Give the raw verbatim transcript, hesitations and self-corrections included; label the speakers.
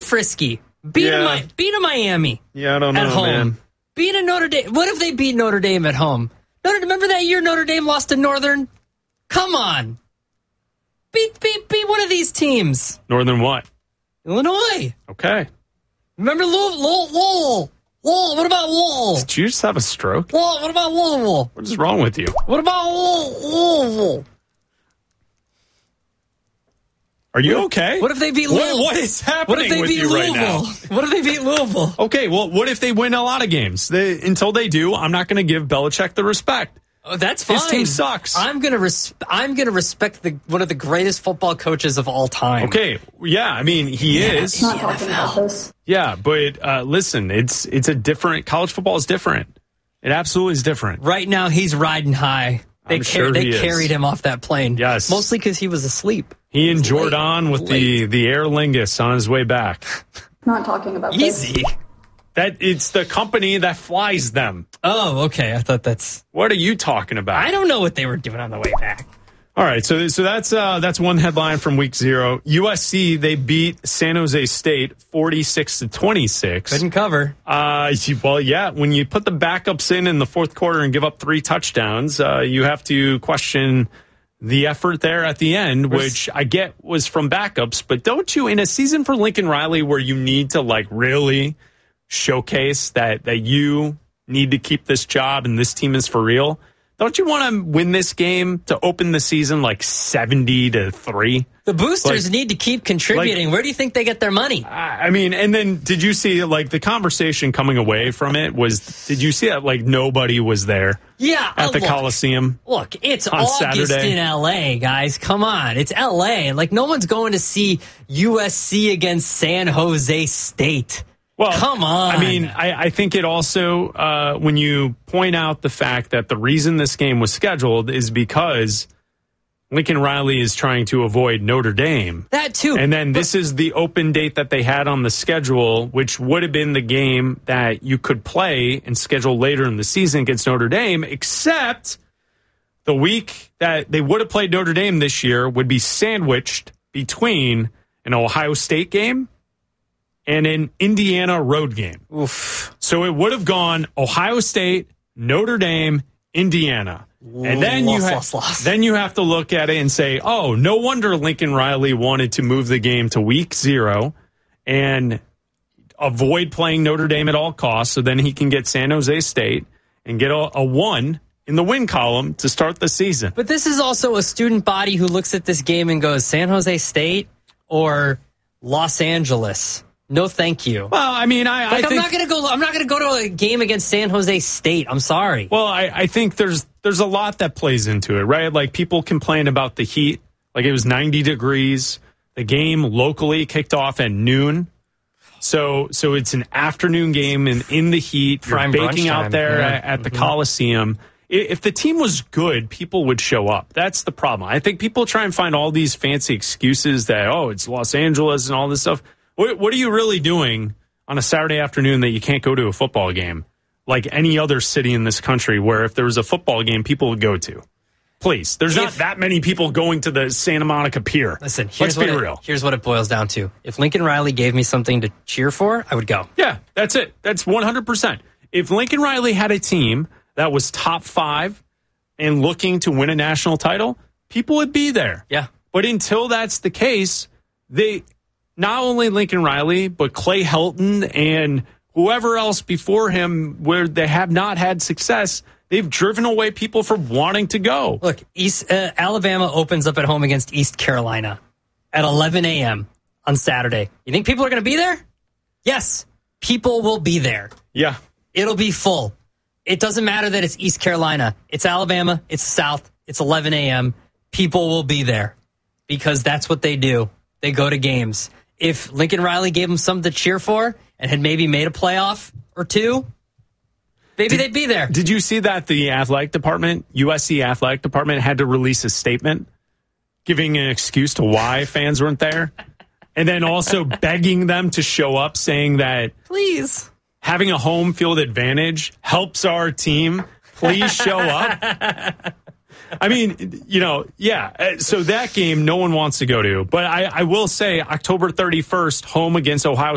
Speaker 1: frisky. Beat,
Speaker 2: Yeah.
Speaker 1: a, beat a Miami.
Speaker 2: Yeah, I don't know,
Speaker 1: at home.
Speaker 2: man.
Speaker 1: Beat a Notre Dame. What if they beat Notre Dame at home? Notre, remember that year Notre Dame lost to Northern? Come on. Beat, beat, beat one of these teams.
Speaker 2: Northern what?
Speaker 1: Illinois.
Speaker 2: Okay.
Speaker 1: Remember Louisville? Lowell. Lowell. What about Lowell?
Speaker 2: Did you just have a stroke?
Speaker 1: Lowell. What about Louisville?
Speaker 2: What is wrong with you?
Speaker 1: What about Louisville?
Speaker 2: Are you okay?
Speaker 1: What if they beat
Speaker 2: What-
Speaker 1: Louisville?
Speaker 2: what is happening
Speaker 1: What if they
Speaker 2: with
Speaker 1: beat
Speaker 2: you right
Speaker 1: Louisville?
Speaker 2: now?
Speaker 1: What if they beat Louisville?
Speaker 2: Okay, well, what if they win a lot of games? They, until they do, I'm not going to give Belichick the respect.
Speaker 1: Oh, that's fine.
Speaker 2: His team sucks.
Speaker 1: I'm gonna res- I'm gonna respect the one of the greatest football coaches of all time.
Speaker 2: Okay, yeah, I mean he
Speaker 1: Yeah,
Speaker 2: is.
Speaker 3: Not talking about this.
Speaker 2: Yeah, but uh, listen, it's it's a different college football is different. It absolutely is different.
Speaker 1: Right now, he's riding high. They,
Speaker 2: I'm
Speaker 1: car-
Speaker 2: sure
Speaker 1: they
Speaker 2: he is.
Speaker 1: carried him off that plane.
Speaker 2: Yes.
Speaker 1: Mostly because he was asleep.
Speaker 2: He and
Speaker 1: was
Speaker 2: Jordan
Speaker 1: late.
Speaker 2: with the the Aer Lingus on his way back.
Speaker 3: Not talking about this.
Speaker 1: Easy.
Speaker 2: That it's the company that flies them.
Speaker 1: Oh, okay. I thought that's...
Speaker 2: What are you talking about?
Speaker 1: I don't know what they were doing on the way back.
Speaker 2: All right, so so that's uh, that's one headline from week zero. U S C, they beat San Jose State forty-six to twenty-six.
Speaker 1: Couldn't cover.
Speaker 2: Uh, well, yeah, when you put the backups in in the fourth quarter and give up three touchdowns, uh, you have to question the effort there at the end, which I get was from backups. But don't you, in a season for Lincoln Riley where you need to like really showcase that that you need to keep this job and this team is for real, don't you want to win this game to open the season like seventy to three?
Speaker 1: The boosters
Speaker 2: Like-
Speaker 1: need to keep contributing.
Speaker 2: like-
Speaker 1: Where do you think they get their money?
Speaker 2: I I mean, and then did you see like the conversation coming away from it was, did you see that like nobody was there
Speaker 1: Yeah.
Speaker 2: at
Speaker 1: uh,
Speaker 2: the
Speaker 1: look,
Speaker 2: Coliseum?
Speaker 1: Look, it's
Speaker 2: on
Speaker 1: August
Speaker 2: Saturday?
Speaker 1: in L A, guys. Come on. It's L A. Like, no one's going to see U S C against San Jose State.
Speaker 2: Well,
Speaker 1: Come on.
Speaker 2: I mean, I, I think it also, uh, when you point out the fact that the reason this game was scheduled is because Lincoln Riley is trying to avoid Notre Dame.
Speaker 1: That too.
Speaker 2: And then
Speaker 1: But-
Speaker 2: this is the open date that they had on the schedule, which would have been the game that you could play and schedule later in the season against Notre Dame, except the week that they would have played Notre Dame this year would be sandwiched between an Ohio State game and an Indiana road game.
Speaker 1: Oof.
Speaker 2: So it would have gone Ohio State, Notre Dame, Indiana. And then
Speaker 1: Loss,
Speaker 2: you ha-
Speaker 1: loss, loss.
Speaker 2: then you have to look at it and say, oh, no wonder Lincoln Riley wanted to move the game to week zero and avoid playing Notre Dame at all costs, so then he can get San Jose State and get a, a one in the win column to start the season.
Speaker 1: But this is also a student body who looks at this game and goes, San Jose State or Los Angeles? No, thank you.
Speaker 2: Well, I mean, I,
Speaker 1: Like,
Speaker 2: I
Speaker 1: I'm
Speaker 2: think,
Speaker 1: not gonna go. I'm not gonna go to a game against San Jose State. I'm sorry.
Speaker 2: well, I, I think there's there's a lot that plays into it, right? Like people complain about the heat. Like it was ninety degrees. The game locally kicked off at noon. So so it's an afternoon game and in the heat. You're
Speaker 1: Prime
Speaker 2: baking
Speaker 1: brunch
Speaker 2: out
Speaker 1: time,
Speaker 2: there
Speaker 1: yeah.
Speaker 2: at, at the Coliseum. I- If the team was good, people would show up. That's the problem. I think people try and find all these fancy excuses that, oh, it's Los Angeles and all this stuff. What, what are you really doing on a Saturday afternoon that you can't go to a football game like any other city in this country where if there was a football game, people would go to? Please. There's not
Speaker 1: If-
Speaker 2: that many people going to the Santa Monica Pier.
Speaker 1: Listen,
Speaker 2: Let's
Speaker 1: here's
Speaker 2: be
Speaker 1: what it,
Speaker 2: real.
Speaker 1: here's what it boils down to. If Lincoln Riley gave me something to cheer for, I would go.
Speaker 2: Yeah, that's it. That's one hundred percent. If Lincoln Riley had a team that was top five and looking to win a national title, people would be there.
Speaker 1: Yeah.
Speaker 2: But until that's the case, they not only Lincoln Riley, but Clay Helton and whoever else before him where they have not had success, they've driven away people from wanting to go.
Speaker 1: Look, East uh, Alabama opens up at home against East Carolina at eleven a.m. on Saturday. You think people are going to be there? Yes, people will be there.
Speaker 2: Yeah.
Speaker 1: It'll be full. It doesn't matter that it's East Carolina. It's Alabama. It's South. It's eleven a.m. People will be there because that's what they do. They go to games. If Lincoln Riley gave them something to cheer for and had maybe made a playoff or two, maybe they'd be there.
Speaker 2: Did you see that the athletic department, U S C athletic department, had to release a statement giving an excuse to why fans weren't there? And then also begging them to show up, saying that
Speaker 1: Please.
Speaker 2: having a home field advantage helps our team. Please show up. I mean, you know, yeah. uh, So that game, no one wants to go to. But I, I will say October thirty-first, home against Ohio